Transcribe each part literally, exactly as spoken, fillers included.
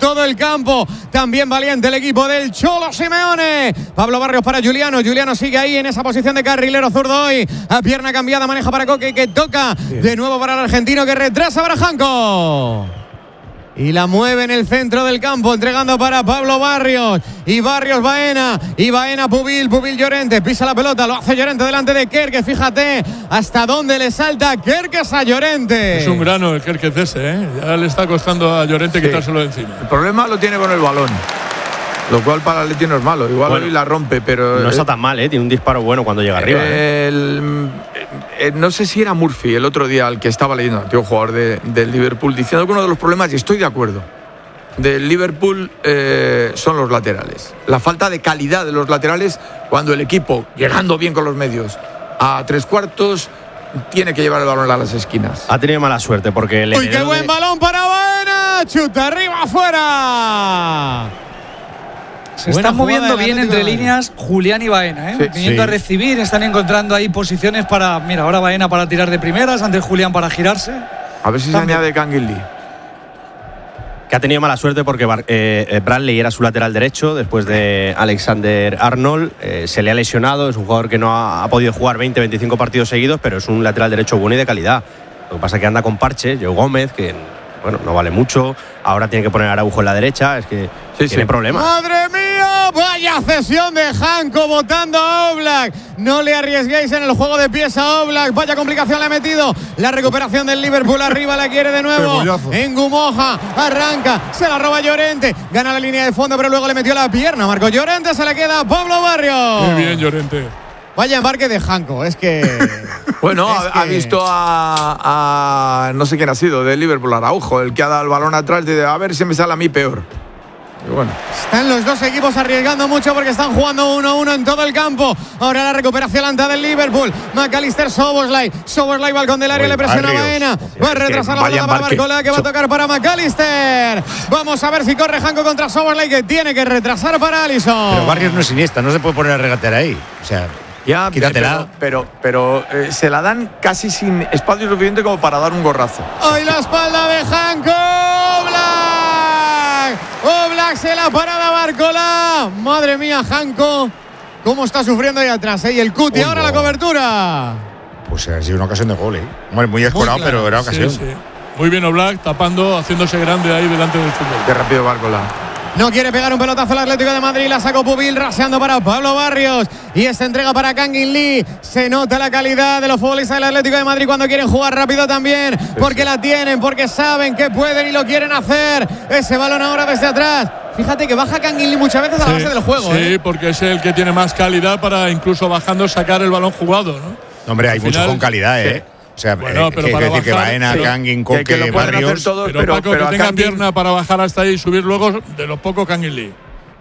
todo el campo. También valiente el equipo del Cholo Simeone. Pablo Barrios para Juliano. Juliano sigue ahí en esa posición de carrilero zurdo hoy. A pierna cambiada, maneja para Coque, que toca de nuevo para el argentino, que retrasa para Janko. Y la mueve en el centro del campo, entregando para Pablo Barrios. Y Barrios Baena. Y Baena Pubil, Pubil Llorente. Pisa la pelota, lo hace Llorente delante de Kerkez. Fíjate hasta dónde le salta Kerkez a Llorente. Es un grano el Kerkez ese, ¿eh? Ya le está costando a Llorente sí. quitárselo de encima. El problema lo tiene con el balón, lo cual para el Atleti no es malo. Igual bueno, hoy la rompe, pero no está tan mal, ¿eh? Tiene un disparo bueno cuando llega arriba. ¿eh? El, eh, no sé si era Murphy el otro día, al que estaba leyendo, antiguo jugador de, del Liverpool, diciendo que uno de los problemas, y estoy de acuerdo, del Liverpool eh, son los laterales. La falta de calidad de los laterales cuando el equipo, llegando bien con los medios a tres cuartos, tiene que llevar el balón a las esquinas. Ha tenido mala suerte porque el ¡Uy, qué buen de... balón para Baena! ¡Chuta arriba, afuera! Se Buena están moviendo bien entre líneas Julián y Baena, ¿eh? Sí, viniendo sí. a recibir, están encontrando ahí posiciones para. Mira, ahora Baena para tirar de primeras, antes Julián para girarse. A ver si También. se añade Kangin Lee. Que ha tenido mala suerte porque eh, Bradley era su lateral derecho después de Alexander Arnold. Eh, se le ha lesionado, es un jugador que no ha, ha podido jugar veinte, veinticinco partidos seguidos, pero es un lateral derecho bueno y de calidad. Lo que pasa es que anda con parche, Joe Gómez, que bueno, no vale mucho. Ahora tiene que poner a Araujo en la derecha, es que sí, tiene sí. problemas. ¡Madre mía! Vaya cesión de Janko botando a Oblak. No le arriesguéis en el juego de pies a Oblak. Vaya complicación le ha metido. La recuperación del Liverpool arriba la quiere de nuevo. En Gumoja, arranca, se la roba Llorente. Gana la línea de fondo, pero luego le metió la pierna. Marco Llorente, se le queda a Pablo Barrios. Muy bien, Llorente. Vaya embarque de Janko, es que… Bueno, es ha, que... ha visto a, a… no sé quién ha sido, de Liverpool, Araujo, el que ha dado el balón atrás de a ver si me sale a mí peor. Y bueno. Están los dos equipos arriesgando mucho porque están jugando uno a uno en todo el campo. Ahora la recuperación lenta del Liverpool. McAllister, Szoboszlai. Szoboszlai, balcón del área, Uy, le presiona a Baena. Va a retrasar la pelota para Barcola, que va a tocar para McAllister. Vamos a ver si corre Janko contra Szoboszlai, que tiene que retrasar para Alisson. Pero Barrios no es Iniesta, no se puede poner a regatear ahí. O sea… Ya, quítatela. Pero, pero, pero eh, se la dan casi sin espacio suficiente como para dar un gorrazo. Hoy la espalda de Janko. Oblak. Oblak se la parada Barcola. Madre mía, Janko. ¿Cómo está sufriendo ahí atrás? ¿eh? Y el Cuti, oh, ahora no. la cobertura. Pues ha sido una ocasión de gol, ¿eh? Muy, muy escorado, muy claro. pero era ocasión. Sí, sí. Muy bien Oblak, tapando, haciéndose grande ahí delante del fútbol. Qué rápido Barcola. No quiere pegar un pelotazo al Atlético de Madrid. La sacó Pubil, raseando para Pablo Barrios. Y esta entrega para Kangin Lee. Se nota la calidad de los futbolistas del Atlético de Madrid cuando quieren jugar rápido también. Porque la tienen, porque saben que pueden y lo quieren hacer. Ese balón ahora desde atrás. Fíjate que baja Kangin Lee muchas veces a la sí, base del juego. Sí, ¿eh? porque es el que tiene más calidad para incluso bajando sacar el balón jugado, ¿no? No, hombre, hay muchos con calidad, ¿eh? Sí. O sea, bueno, eh, pero que, para decir bajar, que Baena, Kangin, Coque, que, que Barrios… Todos, pero, pero, Paco, pero que tenga Kangin… pierna para bajar hasta ahí y subir luego, de los pocos Kangin Lee.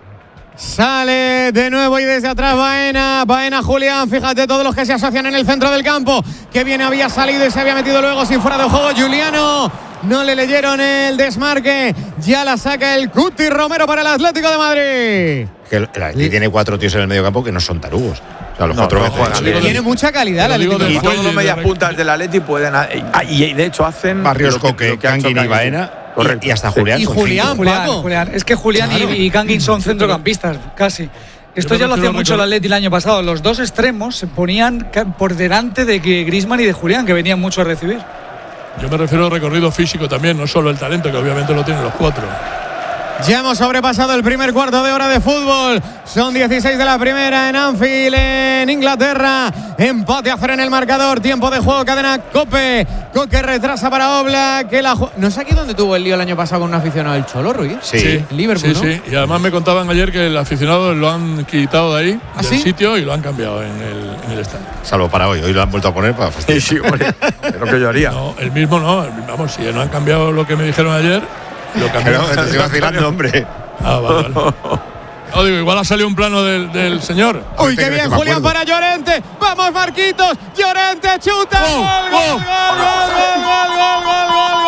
Sale de nuevo y desde atrás Baena, Baena Julián, fíjate todos los que se asocian en el centro del campo, que bien había salido y se había metido luego sin fuera de juego Juliano, no le leyeron el desmarque, ya la saca el Cuti Romero para el Atlético de Madrid. Que el Atlético tiene cuatro tíos en el medio campo que no son tarugos. O sea, los no, cuatro no, juegan. Tiene, tiene mucha calidad el Atlético. Y todos los medias puntas del Atlético pueden, y de hecho hacen Barrios, Coque, Kangin y Baena. Correcto. Y, y hasta Julián. Y Julián, Julián, Julián. Es que Julián claro. y, y Kangin son centrocampistas, casi. Esto ya lo hacía mucho el Atleti el año pasado. Los dos extremos se ponían por delante de Griezmann y de Julián, que venían mucho a recibir. Yo me refiero al recorrido físico también, no solo el talento, que obviamente lo tienen los cuatro. Ya hemos sobrepasado el primer cuarto de hora de fútbol. Son dieciséis de la primera en Anfield, en Inglaterra. Empate a cero en el marcador. Tiempo de juego, cadena Cope. Coque retrasa para Oblak. Que la ¿No es aquí donde tuvo el lío el año pasado con un aficionado del Cholo, Ruiz? Sí, sí. En Liverpool, sí, ¿no? sí. Y además me contaban ayer que el aficionado lo han quitado de ahí, ¿Ah, del sí? sitio, y lo han cambiado en el, en el estadio. Salvo para hoy. Hoy lo han vuelto a poner para fastidiar. Sí, bueno, es lo que yo haría. No, el mismo no. Vamos, si no han cambiado lo que me dijeron ayer, lo cambiaron. Pero te iba vacilando, hombre. Ah, vale, vale. No, digo, igual ha salido un plano del, del señor. Uy, qué bien, Julián para Llorente. Vamos, Marquitos. Llorente chuta. Oh, gol, oh. gol, gol, gol, gol, gol, gol,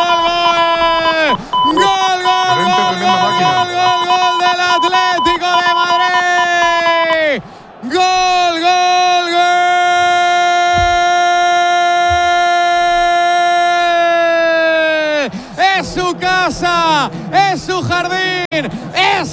gol, gol, gol, gol, gol, gol, gol, gol del Atlético de Madrid. Gol, gol, gol. Es su casa, es su jardín.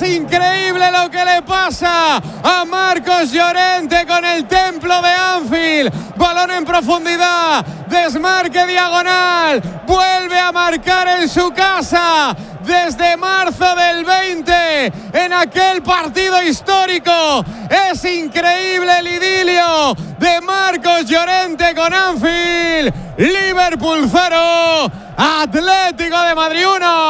Es increíble lo que le pasa a Marcos Llorente con el templo de Anfield. Balón en profundidad, desmarque diagonal, vuelve a marcar en su casa desde marzo del veinte en aquel partido histórico. Es increíble el idilio de Marcos Llorente con Anfield. Liverpool cero, Atlético de Madrid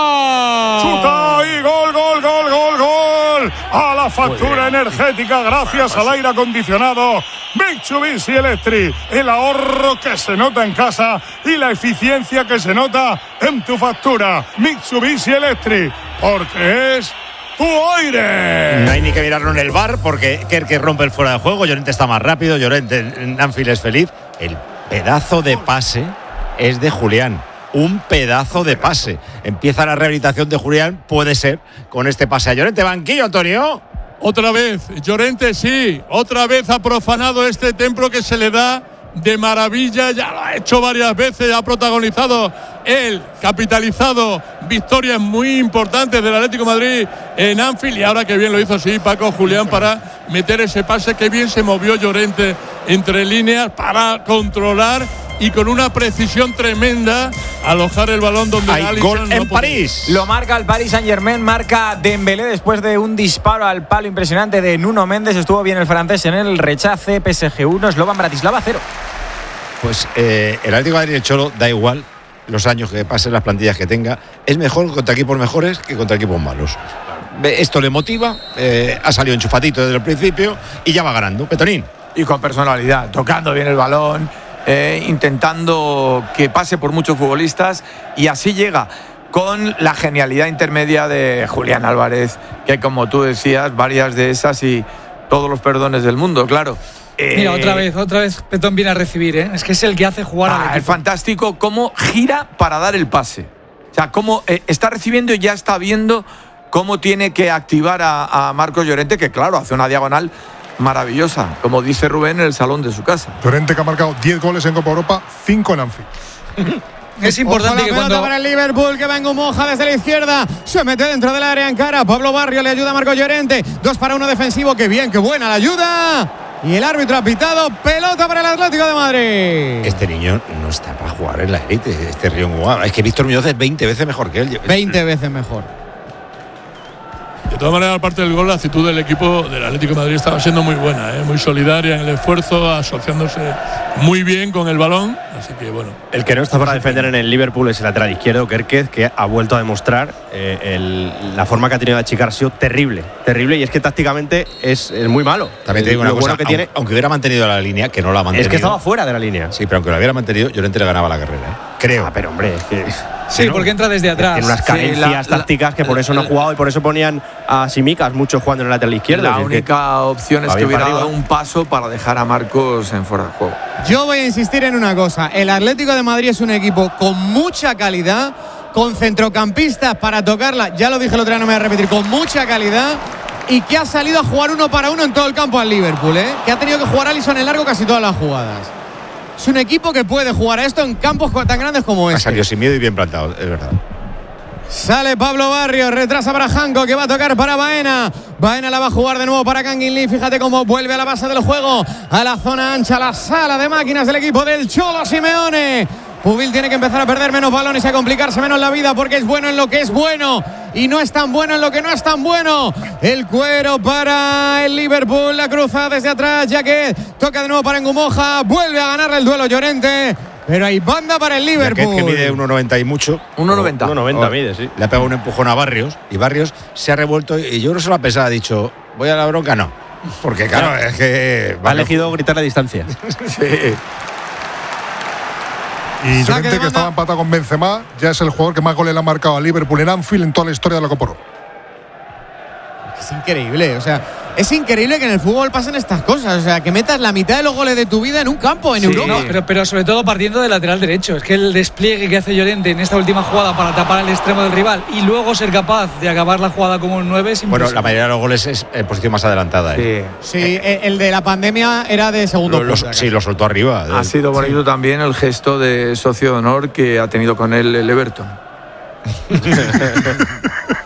uno. Chuta y gol, gol, gol, gol, gol. A la factura energética gracias al aire acondicionado Mitsubishi Electric. El ahorro que se nota en casa y la eficiencia que se nota en tu factura. Mitsubishi Electric, porque es tu aire. No hay ni que mirarlo en el bar porque Kerke rompe el fuera de juego. Llorente está más rápido. Llorente en Anfield es feliz. El pedazo de pase es de Julián. Un pedazo de pase. Empieza la rehabilitación de Julián, puede ser, con este pase a Llorente. Banquillo, Antonio. Otra vez, Llorente sí, otra vez ha profanado este templo que se le da de maravilla, ya lo ha hecho varias veces, ha protagonizado él, capitalizado victorias muy importantes del Atlético de Madrid en Anfield, y ahora que bien lo hizo sí Paco Julián para meter ese pase, que bien se movió Llorente entre líneas para controlar y con una precisión tremenda alojar el balón donde hay Alisson gol no en podía. París. Lo marca el Paris Saint-Germain, marca Dembélé después de un disparo al palo impresionante de Nuno Méndez. Estuvo bien el francés en el rechace. P S G uno, Slovan Bratislava cero. Pues eh, el Atlético de Madrid y el Cholo da igual los años que pasen, las plantillas que tenga. Es mejor contra equipos mejores que contra equipos malos. Esto le motiva, eh, ha salido enchufadito desde el principio y ya va ganando. Petonín. Y con personalidad, tocando bien el balón, eh, intentando que pase por muchos futbolistas, y así llega con la genialidad intermedia de Julián Álvarez, que como tú decías, varias de esas y todos los perdones del mundo, claro. Eh, Mira, otra vez, otra vez Petón viene a recibir, ¿eh? Es que es el que hace jugar ah, al equipo. Es fantástico cómo gira para dar el pase. O sea, cómo eh, está recibiendo y ya está viendo cómo tiene que activar a, a Marcos Llorente, que claro, hace una diagonal maravillosa, como dice Rubén, en el salón de su casa. Llorente, que ha marcado diez goles en Copa Europa, cinco en Anfield. Es importante Ojo, que la cuando para el Liverpool, que venga Moja desde la izquierda, se mete dentro del área en cara. Pablo Barrio le ayuda a Marcos Llorente. Dos para uno defensivo, qué bien, qué buena la ayuda. Y el árbitro ha pitado, pelota para el Atlético de Madrid. Este niño no está para jugar en la élite, este Río Guau. Es que Víctor Muñoz es veinte veces mejor que él. veinte veces mejor. De todas maneras, aparte del gol, la actitud del equipo del Atlético de Madrid estaba siendo muy buena, ¿eh? Muy solidaria en el esfuerzo, asociándose muy bien con el balón. Así que bueno. El que no está para defender en el Liverpool es el lateral izquierdo, Kerkez, que ha vuelto a demostrar eh, el, la forma que ha tenido de achicar ha sido terrible, terrible, y es que tácticamente es, es muy malo. También te digo una Lo cosa, bueno que aunque, tiene, aunque hubiera mantenido la línea, que no la ha mantenido. es que estaba fuera de la línea. Sí, pero aunque lo hubiera mantenido, Llorente le ganaba la carrera, ¿eh? Creo. Ah, pero hombre, es que sí, ¿no? porque entra desde atrás. tiene unas carencias Sí, la- tácticas que por eso no ha jugado, y por eso ponían a Simicas mucho jugando en el lateral izquierdo. La Si es que- única opción es va que bien hubiera para dado arriba. un paso para dejar a Marcos en fuera de juego. Yo voy a insistir en una cosa. El Atlético de Madrid es un equipo con mucha calidad, con centrocampistas para tocarla. Ya lo dije el otro día, no me voy a repetir. Con mucha calidad, y que ha salido a jugar uno para uno en todo el campo al Liverpool, ¿eh? Que ha tenido que jugar Alisson en largo casi todas las jugadas. Es un equipo que puede jugar a esto en campos tan grandes como Ha este. salido sin miedo y bien plantado, es verdad. Sale Pablo Barrio, retrasa para Janko, que va a tocar para Baena. Baena la va a jugar de nuevo para Kangin Lee. Fíjate cómo vuelve a la base del juego, a la zona ancha, a la sala de máquinas del equipo del Cholo Simeone. Pubil tiene que empezar a perder menos balones y a complicarse menos la vida, porque es bueno en lo que es bueno y no es tan bueno en lo que no es tan bueno. El cuero para el Liverpool, la cruza desde atrás, ya que toca de nuevo para Engumoja. Vuelve a ganarle el duelo Llorente, pero hay banda para el Liverpool. Que mide uno noventa y mucho. uno noventa. uno noventa Oh, mide, sí. Le ha pegado un empujón a Barrios y Barrios se ha revuelto y yo creo que se lo ha pensado, ha dicho, voy a la bronca, no. Porque claro, es que... Ha elegido gritar a distancia. Sí. Y Saque de Llorente, que banda. estaba empatado con Benzema, ya es el jugador que más goles le ha marcado a Liverpool en Anfield en toda la historia de la Copa Europa. Es increíble, o sea, es increíble que en el fútbol pasen estas cosas, o sea, que metas la mitad de los goles de tu vida en un campo en Sí. Europa. No, pero, pero sobre todo partiendo del lateral derecho. Es que el despliegue que hace Llorente en esta última jugada para tapar al extremo del rival y luego ser capaz de acabar la jugada como un nueve es Bueno, impresionante. la mayoría de los goles es en posición más adelantada. ¿eh? Sí. Sí, el el de la pandemia era de segundo Lo- lo- punta, sí, lo soltó arriba. Ha sido bonito también el gesto de socio de honor que ha tenido con él el Everton.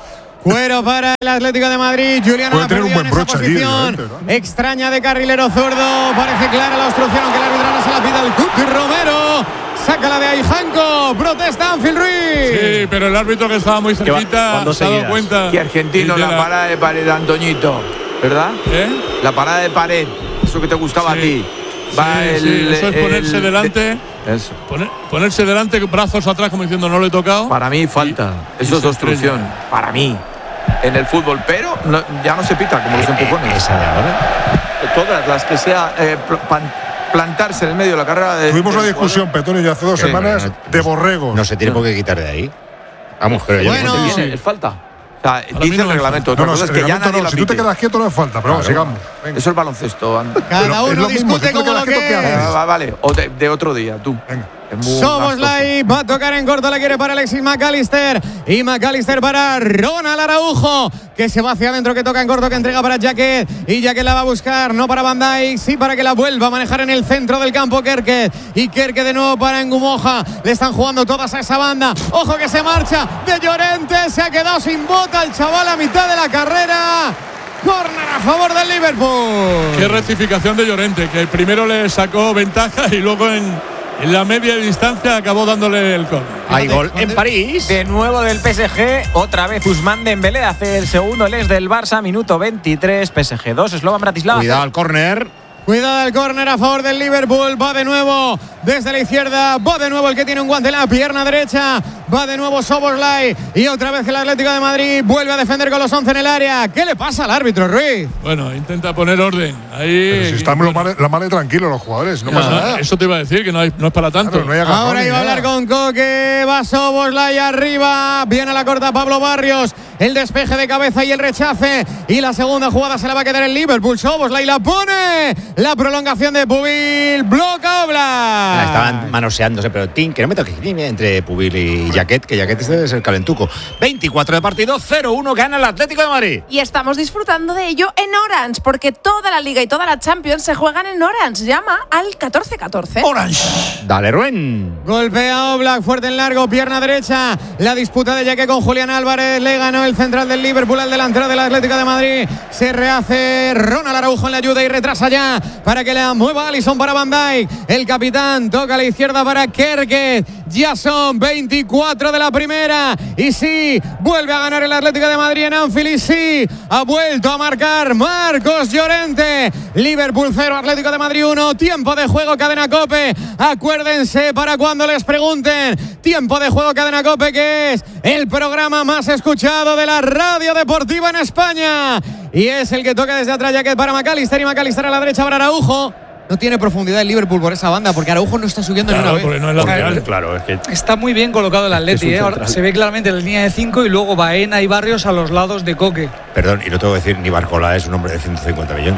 Cuero para el Atlético de Madrid. Juliano la perdió en esa posición ¿no? extraña de carrilero zurdo. Parece clara la obstrucción, aunque el árbitro no se la pida el Cuti Romero. Sácala de ahí, Janko. Protesta Anfield Ruiz. Sí, pero el árbitro que estaba muy cerquita se ha dado cuenta. Y argentino, la, la parada de Pared, Antoñito, ¿verdad? ¿Eh? La parada de Pared, eso que te gustaba sí. a ti. Va sí, el, sí, eso es ponerse el, delante. Eso. Poner, ponerse delante, brazos atrás, como diciendo no le he tocado. Para mí falta. Y, eso y es obstrucción. Estrella. Para mí. En el fútbol, pero no, ya no se pita como los empujones. Esa de ahora. Todas las que sea eh, plantarse en el medio de la carrera. De, Tuvimos de una discusión, Petoni, ya hace dos sí, semanas no, no, de borregos. No se tiene no. por qué quitar de ahí. Vamos, pero yo bueno, sí, es falta. O sea, dice el reglamento. Otra no, no, cosa es que ya nadie no, si tú te quedas quieto no es falta, pero vamos, sigamos. Venga. Eso es baloncesto. Cada uno discute como lo que es. Vale, o de, de otro día, tú. Venga. Szoboszlai va a tocar en corto, la quiere para Alexis McAllister y McAllister para Ronald Araujo, que se va hacia adentro, que toca en corto, que entrega para Jacket y Jacket la va a buscar, no para Van Dijk, sí para que la vuelva a manejar en el centro del campo Kerke, y Kerke de nuevo para Ngumoja. Le están jugando todas a esa banda, ojo que se marcha de Llorente, se ha quedado sin bota el chaval a mitad de la carrera. Córner a favor del Liverpool. Qué rectificación de Llorente, que primero le sacó ventaja y luego en En la media distancia acabó dándole el córner. Hay gol en París. De nuevo del P S G. Otra vez Ousmane Dembélé hace el segundo. Les del Barça. Minuto veintitrés. P S G dos. Slovan Bratislava. Cuidado al córner. Cuidado el córner a favor del Liverpool. Va de nuevo desde la izquierda. Va de nuevo el que tiene un guante en la pierna derecha. Va de nuevo Szoboszlai. Y otra vez el Atlético de Madrid vuelve a defender con los once en el área. ¿Qué le pasa al árbitro, Ruiz? Bueno, intenta poner orden. Ahí. Pero si están bueno. la mano tranquilo los jugadores. No, no pasa nada. Eso te iba a decir, que no, hay, no es para tanto. Claro, no hay Ahora iba a hablar con Coque. Va Szoboszlai arriba. Viene a la corta Pablo Barrios. El despeje de cabeza y el rechace. Y la segunda jugada se la va a quedar el Liverpool. Szoboszlai la pone. La prolongación de Pubil. Bloca Oblak. Estaban manoseándose, pero Tim, que no me toques entre Pubil y Jacket, que Jacket debe ser calentuco. veinticuatro de partido, cero uno gana el Atlético de Madrid. Y estamos disfrutando de ello en Orange, porque toda la Liga y toda la Champions se juegan en Orange. Llama al catorce catorce. Orange. Dale, Ruen. Golpea Oblak, fuerte en largo, pierna derecha. La disputa de Jacket con Julián Álvarez. Le ganó el central del Liverpool al delantero del Atlético de Madrid. Se rehace Ronald Araujo en la ayuda y retrasa ya para que le mueva Alisson para Van Dijk. El capitán toca a la izquierda para Kerke. Ya son veinticuatro de la primera. Y sí, vuelve a ganar el Atlético de Madrid en Anfield. Y sí, ha vuelto a marcar Marcos Llorente. Liverpool cero, Atlético de Madrid uno. Tiempo de juego, Cadena COPE. Acuérdense para cuando les pregunten. Tiempo de juego, Cadena COPE, que es el programa más escuchado de la radio deportiva en España. Y es el que toca desde atrás Jacket para McAllister, y McAllister a la derecha para Araujo. No tiene profundidad el Liverpool por esa banda, porque Araujo no está subiendo claro, ni una vez. Porque no es lateral. Claro, es que está muy bien colocado el Atleti, ¿eh? Ahora se ve claramente la línea de cinco y luego Baena y Barrios a los lados de Coque. Perdón, y no tengo que decir, ni Barcola es un hombre de ciento cincuenta millones.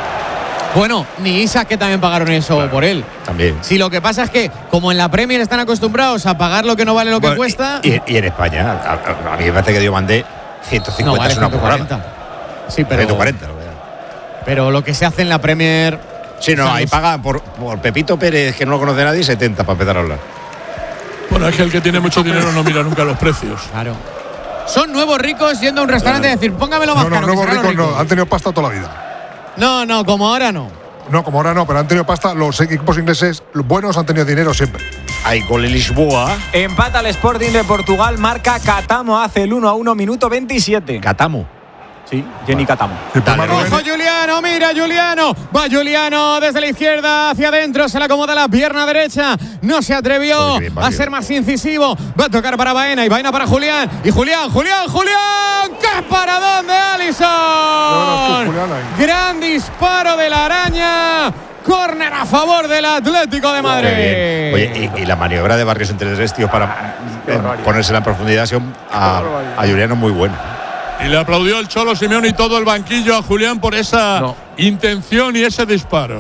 Bueno, ni Isaac, que también pagaron eso claro, por él. También. Si lo que pasa es que, como en la Premier están acostumbrados a pagar lo que no vale lo que bueno, cuesta. Y, y, y en España, a, a, a mí me parece que yo mandé ciento cincuenta, no, vale, es una porrada. Sí, pero. ciento cuarenta, lo pero lo que se hace en la Premier. Sí, no, ahí pagan por, por Pepito Pérez, que no lo conoce nadie, setenta para empezar a hablar. Bueno, es que el que tiene mucho dinero no mira nunca los precios. Claro. Son nuevos ricos yendo a un restaurante y decir, póngamelo más no, caro. No, nuevos ricos no, han tenido pasta toda la vida. No, no, como ahora no. No, como ahora no, pero han tenido pasta. Los equipos ingleses los buenos han tenido dinero siempre. Hay gol en Lisboa. Empata el Sporting de Portugal, marca Catamo, hace el uno a uno, minuto veintisiete. Catamo. Sí, Jenny Catamo. Sí, ojo Juliano, mira Juliano. Va Juliano desde la izquierda hacia adentro. Se le acomoda la pierna derecha. No se atrevió bien, a ser más incisivo. Va a tocar para Baena y Baena para Julián. Y Julián, Julián, Julián. ¡Qué paradón de Alisson! No, no, gran disparo de la araña. Córner a favor del Atlético de Madrid. Oye, y, y la maniobra de Barrios entre tres tíos para eh, ponérsela en profundidad a, a Juliano muy buena. Y le aplaudió el Cholo Simeone y todo el banquillo a Julián por esa no. intención y ese disparo.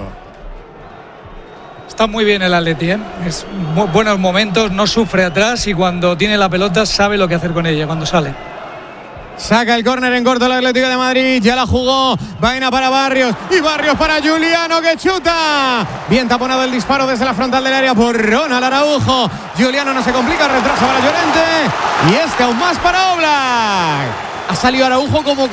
Está muy bien el Atleti, ¿eh? Es buenos momentos, no sufre atrás y cuando tiene la pelota sabe lo que hacer con ella cuando sale. Saca el córner en corto el Atlético de Madrid. Ya la jugó. Vaina para Barrios. Y Barrios para Juliano, que chuta. Bien taponado el disparo desde la frontal del área por Ronald Araujo. Juliano no se complica. Retrasa para Llorente. Y este aún más para Oblak. Ha salido Araujo como